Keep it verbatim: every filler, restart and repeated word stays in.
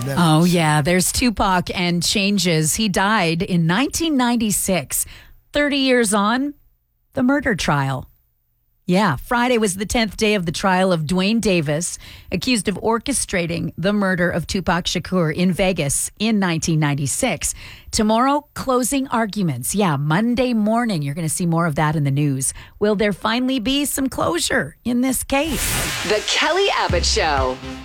news. Oh, yeah. There's Tupac and changes. He died in nineteen ninety-six. thirty years on, the murder trial. Yeah, Friday was the tenth day of the trial of Dwayne Davis, accused of orchestrating the murder of Tupac Shakur in Vegas in nineteen ninety-six. Tomorrow, closing arguments. Yeah, Monday morning, you're going to see more of that in the news. Will there finally be some closure in this case? The Kelly Abbott Show.